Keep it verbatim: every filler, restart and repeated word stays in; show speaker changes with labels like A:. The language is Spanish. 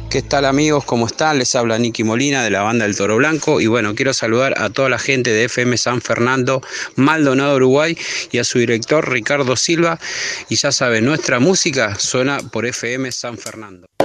A: ¿Qué tal amigos? ¿Cómo están? Les habla Nicky Molina de la banda del Toro Blanco y bueno, quiero saludar a toda la gente de F M San Fernando, Maldonado, Uruguay y a su director Ricardo Silva y ya saben, nuestra música suena por F M San Fernando.